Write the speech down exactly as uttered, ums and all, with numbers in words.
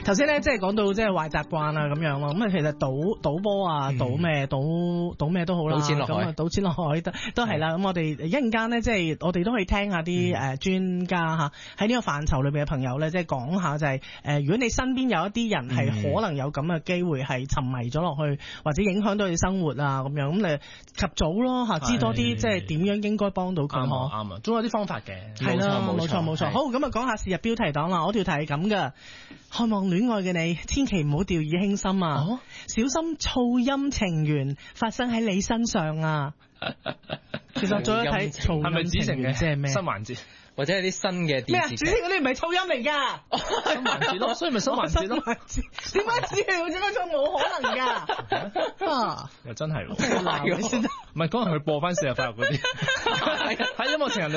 頭先咧即係講到即係壞習慣啊咁樣咯，咁啊其實賭賭波啊，賭咩賭賭咩都好啦， 賭錢落海， 咁啊賭錢落海都都係啦。咁我哋一陣間咧，即係我哋都可以聽下啲誒專家嚇喺呢個範疇裏邊嘅朋友咧，即係講下就係誒，如果你身邊有一啲人係可能有咁嘅機會係沉迷咗落去，或者影響到你生活啊咁樣，咁你及早咯嚇，知多啲即係點樣應該幫到佢。 啱啊啱啊，總有啲方法嘅。 係啦，冇錯冇錯。好，咁啊講下是日標題黨啦，我條題係咁噶，渴望戀愛嘅你，千祈唔好掉以輕心啊！哦、小心噪音情緣發生喺你身上啊！其實再一睇噪音， 係咪指成嘅？ 即係咩？ 新環節。 或者係啲新嘅電視劇咩啊？主持嗰啲唔係噪音嚟㗎， 新環節咯，所以咪新環節咯。 點解主持好似嗰種冇可能㗎？啊， 又真係喎，唔係嗰日佢播翻四十八日嗰啲，喺音樂情人。